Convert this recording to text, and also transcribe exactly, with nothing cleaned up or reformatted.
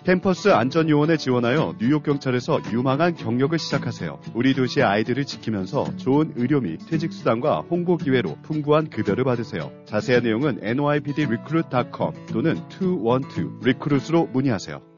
캠퍼스 안전요원에 지원하여 뉴욕 경찰에서 유망한 경력을 시작하세요. 우리 도시의 아이들을 지키면서 좋은 의료 및 퇴직수당과 홍보 기회로 풍부한 급여를 받으세요. 자세한 내용은 엔와이피디 리크루트 닷컴 또는 이일이 리크루트로 문의하세요.